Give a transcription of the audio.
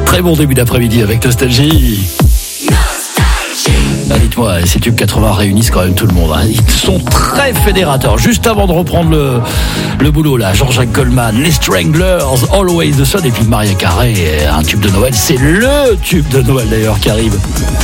Très bon début d'après-midi avec Nostalgie. Ah, dites-moi, ces tubes 80 réunissent quand même tout le monde. Hein. Ils sont très fédérateurs. Juste avant de reprendre le boulot, là, Jean-Jacques Goldman, les Stranglers, Always the Sun, et puis Mariah Carey, un tube de Noël. C'est le tube de Noël d'ailleurs qui arrive.